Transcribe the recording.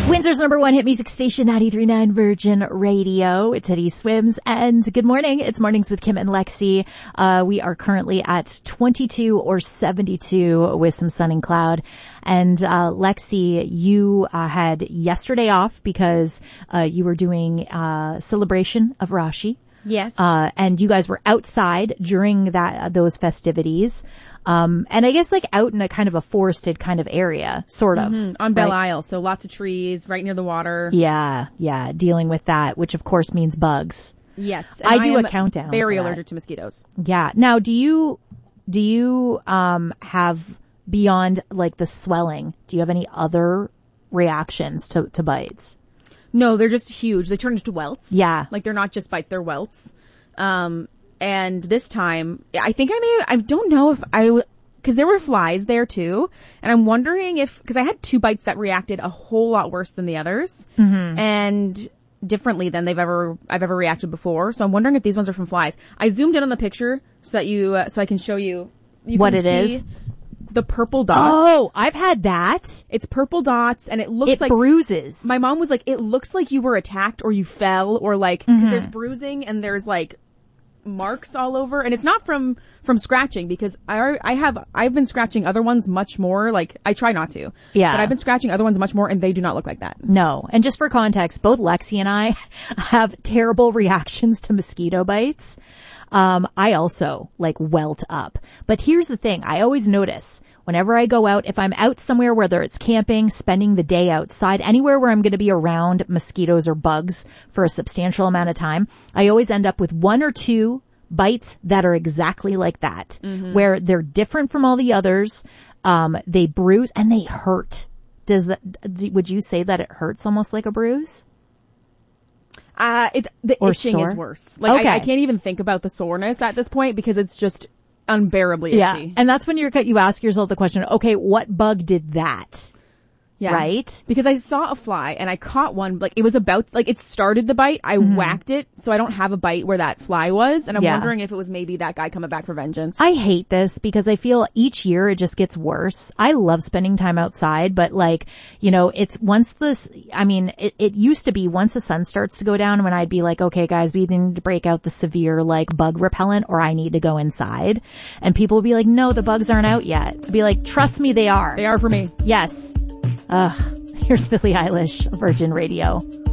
Windsor's #1 hit music station, 93.9 Virgin Radio. It's Eddie Swims, and good morning. It's Mornings with Kim and Lexi. We are currently at 22 or 72 with some sun and cloud. And Lexi, you had yesterday off because you were doing celebration of Rashi. Yes. And you guys were outside during those festivities. And I guess like out in a kind of a forested kind of area, sort of. Mm-hmm. On Belle Isle, so lots of trees, right near the water. Yeah, dealing with that, which of course means bugs. Yes. I do a countdown. Very allergic to mosquitoes. Yeah. Now, do you have, beyond like the swelling, do you have any other reactions to bites? No, they're just huge. They turn into welts. Yeah. Like they're not just bites, they're welts. And this time, I think I don't know if because there were flies there too. And I'm wondering because I had 2 bites that reacted a whole lot worse than the others. Mm-hmm. And differently than I've ever reacted before. So I'm wondering if these ones are from flies. I zoomed in on the picture so that so I can show you what it is. The purple dots. Oh, I've had that. It's purple dots and it looks like bruises. My mom was like, it looks like you were attacked or you fell or like, because there's bruising and there's like marks all over, and it's not from scratching because I've been scratching other ones much more. Like I try not to. Yeah. But I've been scratching other ones much more and they do not look like that. No. And just for context, both Lexi and I have terrible reactions to mosquito bites. I also like welt up. But here's the thing. I always notice whenever I go out, if I'm out somewhere, whether it's camping, spending the day outside, anywhere where I'm going to be around mosquitoes or bugs for a substantial amount of time, I always end up with 1 or 2 bites that are exactly like that, where they're different from all the others. They bruise and they hurt. Would you say that it hurts almost like a bruise? The or itching sore? Is worse. Like okay. I can't even think about the soreness at this point because it's just unbearably itchy. Yeah. And that's when you ask yourself the question, okay, what bug did that? Yeah. Right? Because I saw a fly and I caught one, like it was it started the bite, I whacked it, so I don't have a bite where that fly was, and I'm wondering if it was maybe that guy coming back for vengeance. I hate this because I feel each year it just gets worse. I love spending time outside, but it's it used to be once the sun starts to go down when I'd be like, okay guys, we need to break out the severe like bug repellent or I need to go inside. And people would be like, no, the bugs aren't out yet. I'd be like, trust me, they are. They are for me. Yes. Here's Billie Eilish, Virgin Radio.